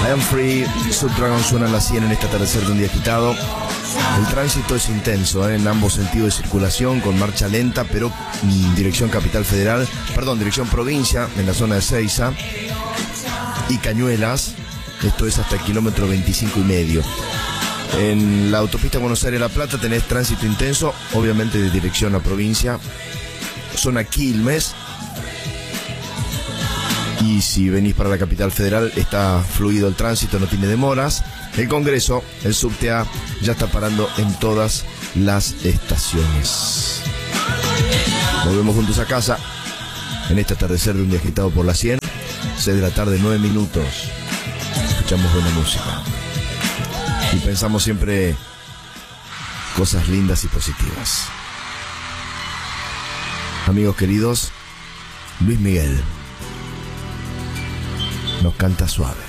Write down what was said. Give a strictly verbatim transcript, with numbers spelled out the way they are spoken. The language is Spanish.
I'm Free, Subdragon suena a las cien en este atardecer de un día agitado. El tránsito es intenso, ¿eh? En ambos sentidos de circulación, con marcha lenta, pero mm, dirección Capital Federal, perdón, dirección provincia, en la zona de Seiza y Cañuelas. Esto es hasta el kilómetro veinticinco y medio. En la autopista Buenos Aires-La Plata tenés tránsito intenso, obviamente de dirección a provincia, zona Quilmes. Y si venís para la Capital Federal, está fluido el tránsito, no tiene demoras. El Congreso, el subte A, ya está parando en todas las estaciones. Volvemos juntos a casa en este atardecer de un día agitado por la cien. seis de la tarde, nueve minutos. Escuchamos buena música y pensamos siempre cosas lindas y positivas. Amigos queridos, Luis Miguel nos canta Suave.